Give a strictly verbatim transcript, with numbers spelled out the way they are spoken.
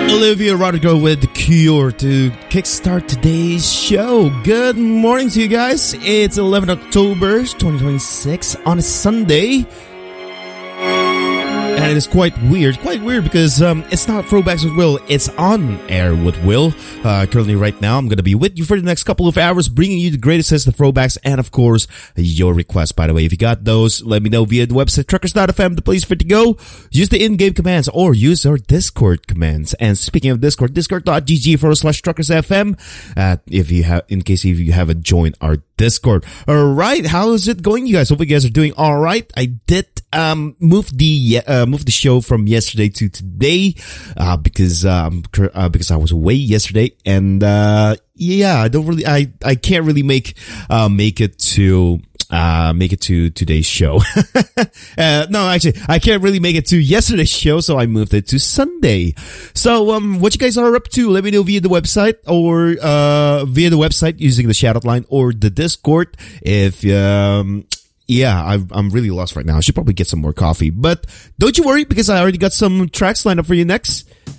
Olivia Rodrigo with The Cure to kickstart today's show. Good morning to you guys. It's eleventh of October twenty twenty-six on a Sunday. And it is quite weird, quite weird because um, it's not Throwbacks with Will, it's On Air with Will. Uh, currently right now, I'm going to be with you for the next couple of hours, bringing you the greatest hits, the throwbacks, and of course, your requests. By the way, if you got those, let me know via the website, truckers dot f m, the place for it to go. Use the in-game commands or use our Discord commands. And speaking of Discord, discord dot g g forward slash truckers f m, uh, if you have, in case if you haven't joined our Discord. Alright, how is it going, you guys? Hope you guys are doing alright. I did um move the uh, move the show from yesterday to today uh because um uh, because I was away yesterday, and uh yeah, I don't really I I can't really make uh make it to uh make it to today's show. uh no, actually I can't really make it to yesterday's show, so I moved it to Sunday. So um what you guys are up to, let me know via the website or uh via the website using the shout out line or the Discord. If um Yeah, I've, I'm really lost right now. I should probably get some more coffee. But don't you worry, because I already got some tracks lined up for you next.